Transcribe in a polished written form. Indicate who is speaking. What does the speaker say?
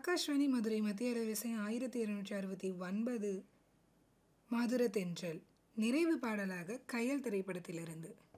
Speaker 1: ஆகாஷ்வாணி மதுரை மத்திய அலைவரிசை 1269 மதுர தென்றல். நிறைவு பாடலாக கயல் திரைப்படத்திலிருந்து